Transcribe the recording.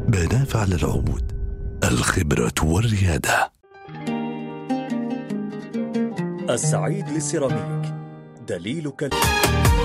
بناف على العود، الخبرة والريادة. السعيد للسيراميك، دليلك